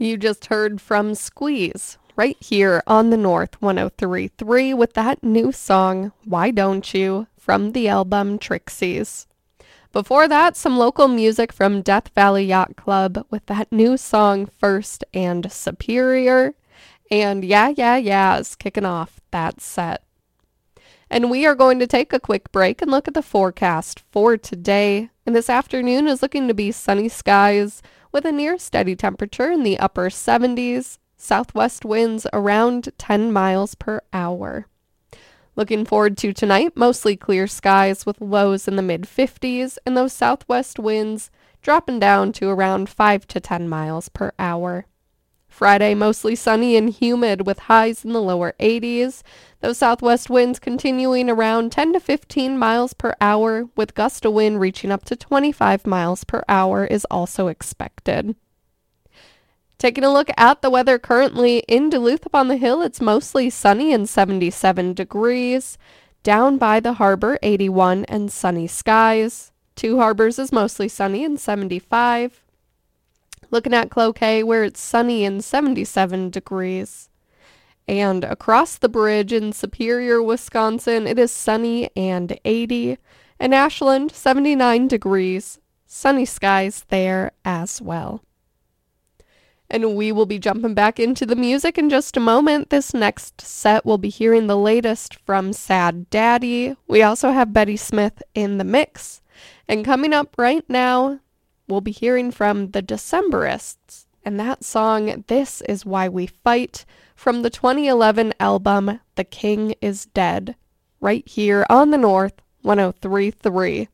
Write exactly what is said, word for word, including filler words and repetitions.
You just heard from Squeeze right here on the North one oh three point three with that new song, Why Don't You, from the album Trixies. Before that, some local music from Death Valley Yacht Club with that new song First and Superior. And Yeah, Yeah, Yeahs kicking off that set. And we are going to take a quick break and look at the forecast for today. And this afternoon is looking to be sunny skies with a near steady temperature in the upper seventies, southwest winds around ten miles per hour. Looking forward to tonight, mostly clear skies with lows in the mid fifties and those southwest winds dropping down to around five to ten miles per hour. Friday, mostly sunny and humid with highs in the lower eighties. Those southwest winds continuing around ten to fifteen miles per hour, with gust of wind reaching up to twenty-five miles per hour is also expected. Taking a look at the weather currently in Duluth upon the hill, it's mostly sunny and seventy-seven degrees. Down by the harbor, eighty-one and sunny skies. Two Harbors is mostly sunny and seventy-five. Looking at Cloquet, where it's sunny and seventy-seven degrees. And across the bridge in Superior, Wisconsin, it is sunny and eighty. And Ashland, seventy-nine degrees. Sunny skies there as well. And we will be jumping back into the music in just a moment. This next set, we'll be hearing the latest from Sad Daddy. We also have Betty Smith in the mix. And coming up right now, we'll be hearing from the Decemberists, and that song, This Is Why We Fight, from the twenty eleven album, The King Is Dead, right here on the North one oh three point three.